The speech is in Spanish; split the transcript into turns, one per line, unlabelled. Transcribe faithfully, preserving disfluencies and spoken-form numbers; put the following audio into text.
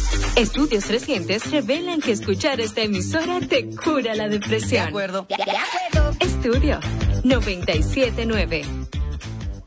Estudios recientes revelan que escuchar esta emisora te cura la depresión.
De acuerdo.
Estudio noventa y siete punto nueve.